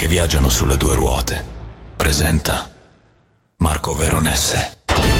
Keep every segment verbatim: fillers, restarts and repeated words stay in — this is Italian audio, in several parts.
che viaggiano sulle due ruote. Presenta Marco Veronese.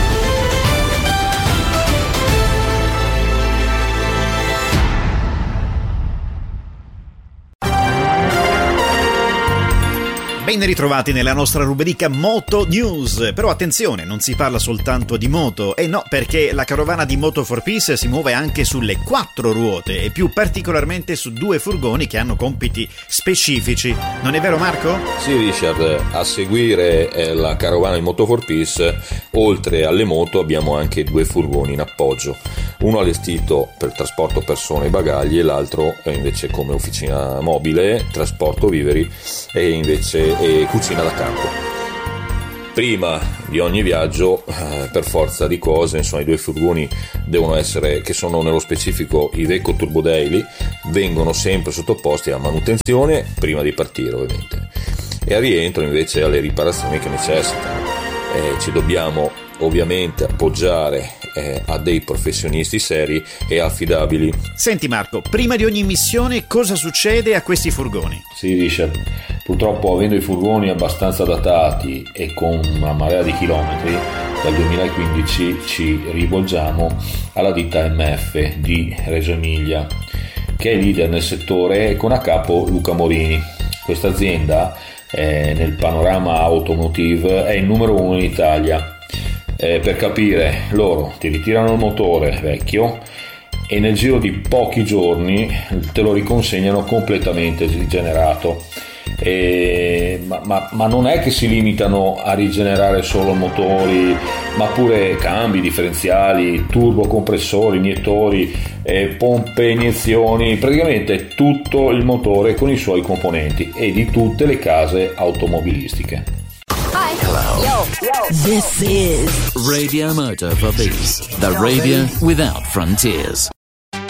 Ben ritrovati nella nostra rubrica Moto News. Però attenzione, non si parla soltanto di moto, e no, perché la carovana di Moto for Peace si muove anche sulle quattro ruote e più particolarmente su due furgoni che hanno compiti specifici. Non è vero, Marco? Sì, Richard, a seguire eh, la carovana di Moto for Peace, oltre alle moto abbiamo anche due furgoni in appoggio, uno allestito per trasporto persone e bagagli e l'altro eh, invece come officina mobile, trasporto viveri e invece e cucina da campo. Prima di ogni viaggio, eh, per forza di cose, insomma, i due furgoni devono essere, che sono nello specifico i Iveco Turbo Daily, vengono sempre sottoposti a manutenzione prima di partire, ovviamente, e al rientro invece alle riparazioni che necessitano. Eh, ci dobbiamo ovviamente appoggiare eh, a dei professionisti seri e affidabili. Senti Marco, prima di ogni missione cosa succede a questi furgoni? Sì, Richard, purtroppo avendo i furgoni abbastanza datati e con una marea di chilometri, dal duemilaquindici ci rivolgiamo alla ditta M F di Reggio Emilia, che è leader nel settore e con a capo Luca Morini. Questa azienda eh, nel panorama automotive è il numero uno in Italia. Eh, per capire, loro ti ritirano il motore vecchio e nel giro di pochi giorni te lo riconsegnano completamente rigenerato. E, ma, ma, ma non è che si limitano a rigenerare solo motori, ma pure cambi, differenziali, turbo, compressori, iniettori, eh, pompe, iniezioni, praticamente tutto il motore con i suoi componenti e di tutte le case automobilistiche. Hello. Yo, yo. This is Radio Moto for Peace, the radio without frontiers.